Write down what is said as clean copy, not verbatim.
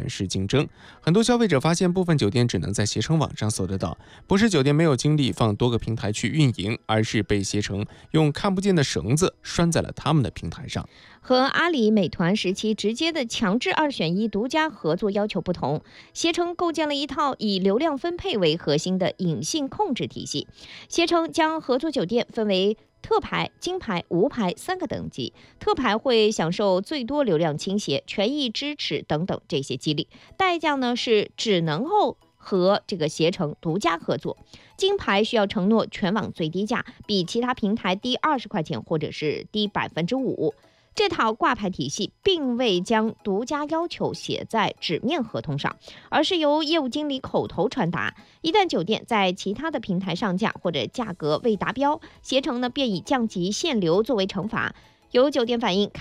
权势竞争。很多消费者发现，部分酒店只能在携程网上搜得到，不是酒店没有精力放多个平台去运营，而是被携程用看不见的绳子拴在了他们的平台上。 和阿里、美团时期直接的强制2选1独家合作要求不同，携程构建了一套以流量分配为核心的隐性控制体系。携程将合作酒店分为特牌、金牌、无牌3个等级，特牌会享受最多流量倾斜、权益支持等等这些激励，代价呢是只能够和这个携程独家合作。金牌需要承诺全网最低价，比其他平台低20块钱或者是低5%。这套挂牌体系并未将独家要求写在纸面合同上，而是由业务经理口头传达。一旦酒店在其他的平台上架或者价格未达标，携程呢便以降级限流作为惩罚。有酒店反映，